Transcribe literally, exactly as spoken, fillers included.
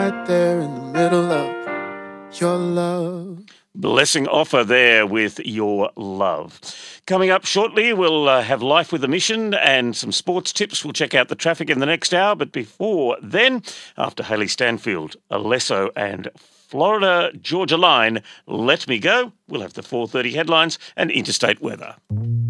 right there in the middle of your love. Blessing Offer there with Your Love. Coming up shortly, we'll uh, have Life with a Mission and some sports tips. We'll check out the traffic in the next hour. But before then, after Hayley Stanfield, Alesso and Florida Georgia Line, Let Me Go, we'll have the four thirty headlines and interstate weather.